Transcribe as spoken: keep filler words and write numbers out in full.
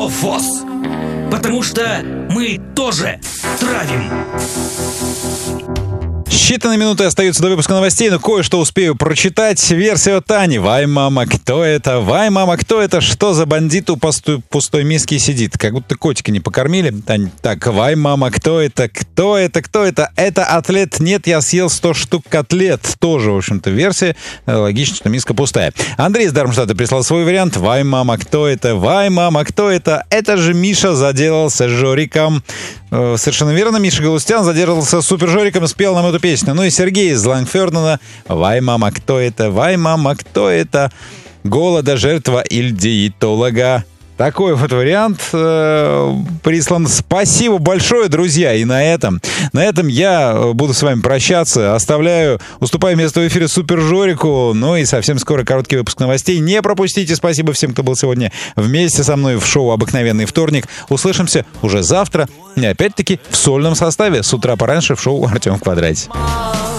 ФОС. Потому что мы тоже травим. Считанные минуты остаются до выпуска новостей, но кое-что успею прочитать. Версия от Тани. Вай, мама, кто это? Вай, мама, кто это? Что за бандит у пустой, пустой миски сидит? Как будто котика не покормили. Тань, так, вай, мама, кто это? Кто это? Кто это? Это атлет. Нет, я съел сто штук котлет. Тоже, в общем-то, версия. Логично, что миска пустая. Андрей из Дармштадта прислал свой вариант. Вай, мама, кто это? Вай, мама, кто это? Это же Миша заделался Жориком. Совершенно верно, Миша Галустян заделался супер Жориком и спел нам эту песню. Ну и Сергей из Лангфердена. Вай, мама, кто это? Вай, мама, кто это? Голода жертва или диетолога? Такой вот вариант э, прислан. Спасибо большое, друзья. И на этом, на этом я буду с вами прощаться. Оставляю, уступаю место в эфире Супер Жорику. Ну и совсем скоро короткий выпуск новостей. Не пропустите. Спасибо всем, кто был сегодня вместе со мной в шоу «Обыкновенный вторник». Услышимся уже завтра. И опять-таки в сольном составе. С утра пораньше в шоу «Артем в квадрате».